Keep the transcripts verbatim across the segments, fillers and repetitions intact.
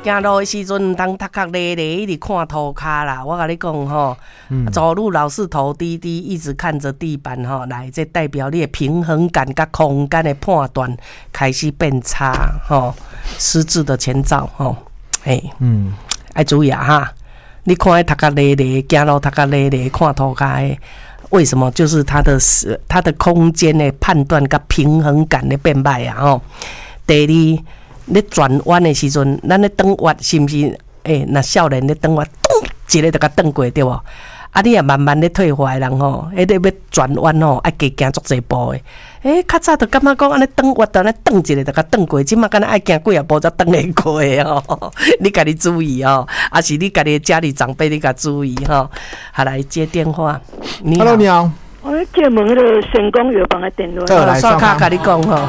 行路的时阵，唔通头壳咧咧一直看涂骹啦。我甲你讲吼，嗯、走路老是头低低，一直看着地板吼，来，这代表你的平衡感甲空间的判断开始变差吼，失智的前兆吼。哎，嗯，要注意啊哈！你看迄头壳咧咧，行路头壳咧咧，看涂骹的，为什么？就是他的他的空间的判断甲平衡感的变歹啊吼。第二。你转弯的时阵，咱咧转弯是毋是？诶、欸，那少年咧转弯，咚，一个就甲转过对无？啊，你也慢慢咧退化的人吼，迄个要转弯吼，爱加行足侪步的。诶、欸，较早就感觉讲安尼转弯，安尼转一个就甲转过，即马敢若爱行几啊步才转会过的吼。你家己注意哦，还是你家己家里长辈你甲注意吼。好，来接电话。你好 ，Hello， 你好。 我借问迄个成功药房的电话。 对，来刷卡甲你讲吼。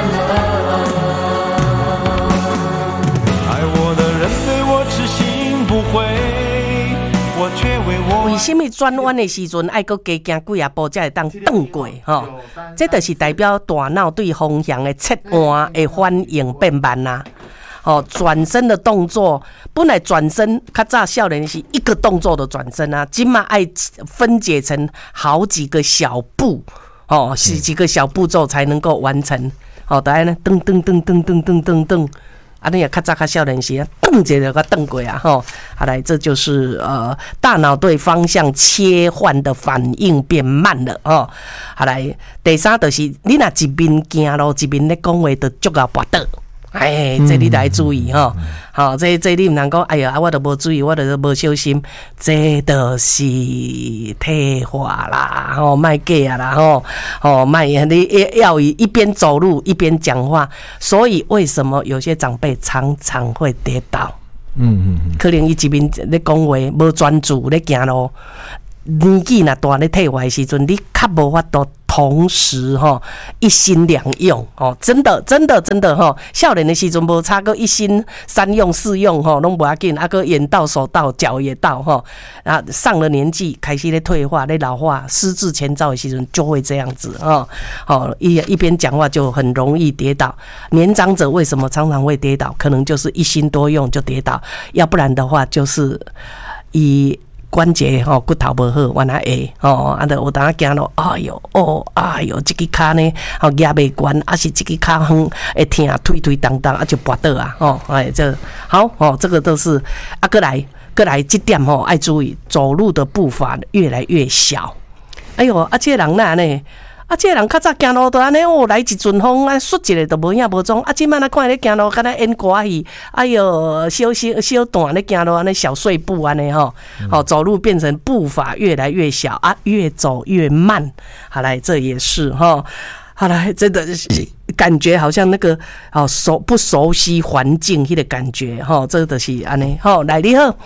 为什么转弯的时阵爱搁加行几啊步才会当转过？吼，这就是代表大脑对方向的切换的反应变慢啦。哦，转身的动作本来转身较早少年是一个动作的转身啊，今嘛爱分解成好几个小步，哦，是几个小步骤才能够完成。哦，当然呢，噔噔噔噔噔噔噔噔。啊，你也较早较少年时啊，蹬一下就蹬过啊，吼！好来，这就是呃大脑对方向切换的反应变慢了哦。好来，第三就是你若一边行路一边咧讲话，就足够跋倒。哎，这你来注意吼，好、嗯，这这你唔能讲，哎呀，我都无注意，我都无小心，这就是退化啦，吼，卖假啦，吼，哦，卖你要以一边走路一边讲话，所以为什么有些长辈常常会跌倒？嗯嗯，可能伊一边咧讲话，无专注咧行路，年纪若大咧退化的时阵，你较无法度。同时哈，一心两用哦，真的真的真的哈，少年的时阵无差个一心三用四用哈，拢无要紧，啊个眼到手到脚也到哈，啊上了年纪开始咧退化咧老化，失智前兆的时阵就会这样子哈，好一一边讲话就很容易跌倒。年长者为什么常常会跌倒？可能就是一心多用就跌倒，要不然的话就是以。关节吼骨头无好，往那下吼，啊，有当行路，哎哟，哦，哎哟，这个骹呢，吼压袂悬，啊是这个骹远会疼，推推当当，啊就跋倒啊，吼，哎，这好哦，这个都是啊，过来过来，这点吼爱注意，走路的步伐越来越小。哎哟，啊，这个人哪呢？啊，这个人较早行路都安尼哦，来一阵风啊，摔一个都无影无踪。啊，即摆咱看咧行路，敢若演歌戏，哎哟，小小小段咧行路安尼小碎步安尼吼，好、嗯、走路变成步伐越来越小啊，越走越慢。好来，这也是哈。好来，真的是感觉好像那个哦熟不熟悉环境迄个感觉哈，这个是安尼。好，来你好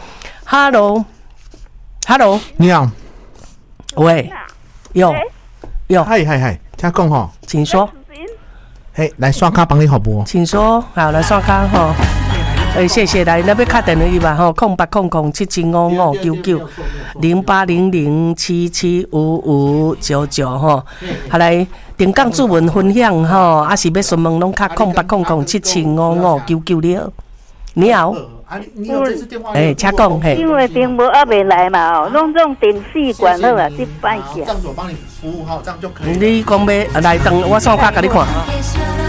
，Hello，Hello， 你好， 喂，有。有， 嗨嗨嗨，听讲吼， 请说。 嘿，来刷卡帮你好不？ 请说，好来刷卡吼。哎，谢谢，来，那边卡电话去吧吼，空八空空七七五五九九零八零零七七五五九九吼。好来，定岗主文分享吼，啊是要询问拢卡空八空空七七五五九九了。你好。 啊，你有这次电话？ 哎，请讲嘿。 因为电无还没来嘛哦，弄这种电视管好啊，这摆下。 这样子我帮你服务好，这样就可以。 你讲要来等我刷卡给你看。